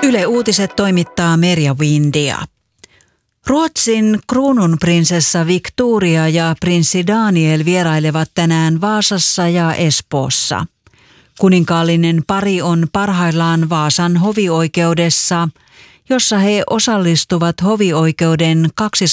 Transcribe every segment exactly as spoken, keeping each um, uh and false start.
Yle Uutiset toimittaa Merja Windia. Ruotsin kruununprinsessa Victoria ja prinssi Daniel vierailevat tänään Vaasassa ja Espoossa. Kuninkaallinen pari on parhaillaan Vaasan hovioikeudessa, jossa he osallistuvat hovioikeuden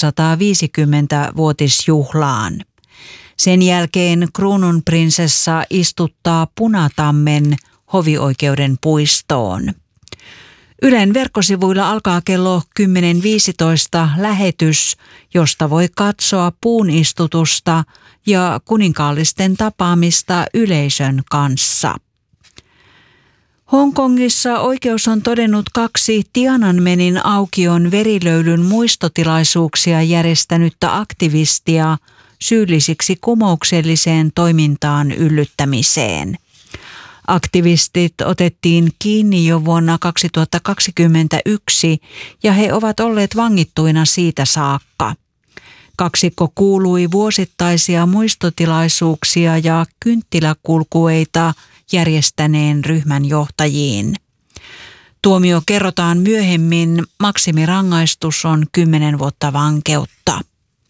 kaksisataaviisikymmentävuotisjuhlaan. Sen jälkeen kruununprinsessa istuttaa Punatammen hovioikeuden puistoon. Ylen verkkosivuilla alkaa kello kymmenen viisitoista lähetys, josta voi katsoa puunistutusta ja kuninkaallisten tapaamista yleisön kanssa. Hongkongissa oikeus on todennut kaksi Tiananmenin aukion verilöylyn muistotilaisuuksia järjestänyttä aktivistia syyllisiksi kumoukselliseen toimintaan yllyttämiseen. Aktivistit otettiin kiinni jo vuonna kaksituhattakaksikymmentäyksi ja he ovat olleet vangittuina siitä saakka. Kaksikko kuului vuosittaisia muistotilaisuuksia ja kynttiläkulkueita järjestäneen ryhmän johtajiin. Tuomio kerrotaan myöhemmin, maksimirangaistus on kymmenen vuotta vankeutta.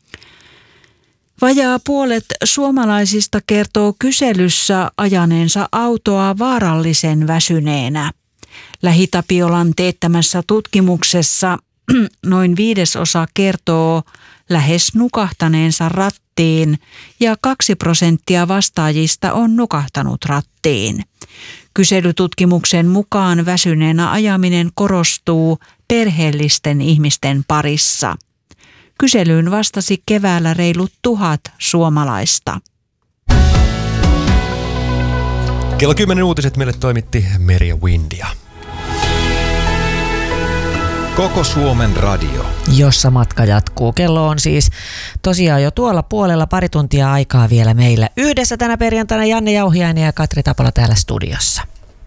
Vajaa puolet suomalaisista kertoo kyselyssä ajaneensa autoa vaarallisen väsyneenä. LähiTapiolan teettämässä tutkimuksessa noin viidesosa kertoo lähes nukahtaneensa rattiin ja kaksi prosenttia vastaajista on nukahtanut rattiin. Kyselytutkimuksen mukaan väsyneenä ajaminen korostuu perheellisten ihmisten parissa. Kyselyyn vastasi keväällä reilut tuhat suomalaista. Kello kymmenen uutiset meille toimitti Merja Windia. Koko Suomen radio. Jossa matka jatkuu. Kello on siis tosiaan jo tuolla puolella, pari tuntia aikaa vielä meillä. Yhdessä tänä perjantaina Janne Jauhiainen ja Katri Tapola täällä studiossa.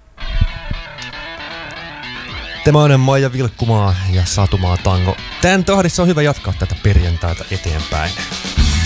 Tämä on Maija Vilkkumaa ja Satumaa Tango. Tän tahdissa on hyvä jatkaa tätä perjantaita eteenpäin.